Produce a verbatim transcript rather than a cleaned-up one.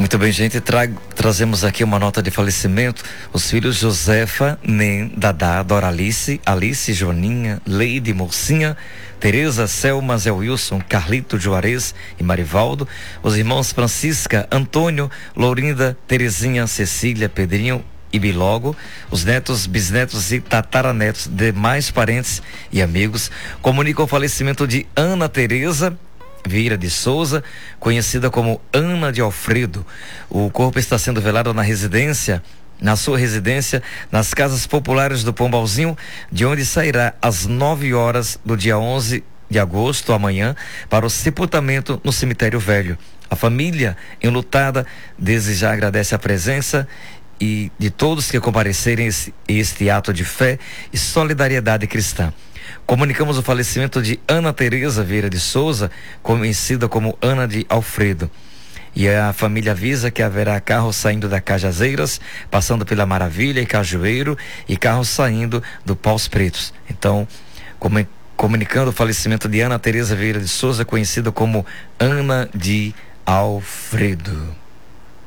Muito bem, gente, tra trazemos aqui uma nota de falecimento. Os filhos Josefa, Nem, Dadá, Doralice, Alice, Joaninha, Leide, Mocinha, Tereza, Selma, Zé Wilson, Carlito, Juarez e Marivaldo. Os irmãos Francisca, Antônio, Lourinda, Terezinha, Cecília, Pedrinho e Bilogo. Os netos, bisnetos e tataranetos, demais parentes e amigos comunicam o falecimento de Ana Tereza Vieira de Souza, conhecida como Ana de Alfredo. O corpo está sendo velado na residência, na sua residência, nas Casas Populares do Pombalzinho, de onde sairá às nove horas do dia onze de agosto, amanhã, para o sepultamento no Cemitério Velho. A família, enlutada, desde já agradece a presença e de todos que comparecerem a esse, este ato de fé e solidariedade cristã. Comunicamos o falecimento de Ana Tereza Vieira de Souza, conhecida como Ana de Alfredo. E a família avisa que haverá carros saindo da Cajazeiras, passando pela Maravilha e Cajueiro, e carros saindo do Paus Pretos. Então, como, comunicando o falecimento de Ana Tereza Vieira de Souza, conhecida como Ana de Alfredo.